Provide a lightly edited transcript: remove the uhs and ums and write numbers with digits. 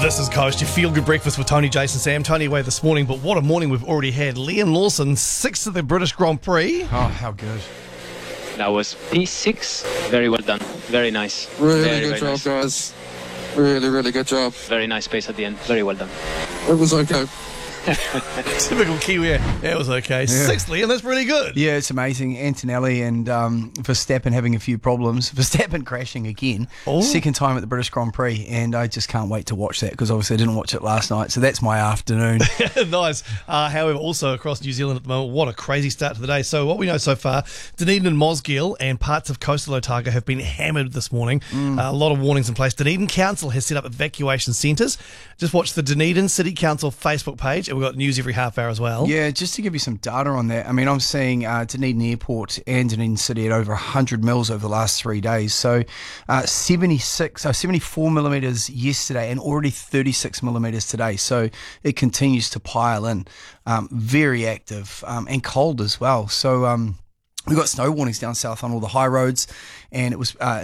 This is Coast, your feel-good breakfast with Tony, Jason, Sam. Tony away this morning, but what a morning we've already had. Liam Lawson, 6th at the British Grand Prix. Oh, how good. That was P6. Very well done. Very nice. Really very, good very job, nice. guys. Really good job. Very nice pace at the end. Very well done. It was okay. Typical Kiwi. Yeah, it was okay. 6th, Liam, that's really good. Yeah, it's amazing. Antonelli and Verstappen having a few problems. Verstappen crashing again. Oh. Second time at the British Grand Prix, and I just can't wait to watch that because obviously I didn't watch it last night, so that's my afternoon. Nice. However, also across New Zealand at the moment, what a crazy start to the day. So what we know so far, Dunedin and Mosgiel and parts of coastal Otago have been hammered this morning. A lot of warnings in place. Dunedin Council has set up evacuation centres. Just watch the Dunedin City Council Facebook page, and we've got news every half hour as well. Yeah, just to give you some data on that, I mean, I'm seeing Dunedin Airport and Dunedin City at over 100 mils over the last 3 days. So 74 millimetres yesterday and already 36 millimetres today. So it continues to pile in. Very active and cold as well. So we've got snow warnings down south on all the high roads, and it was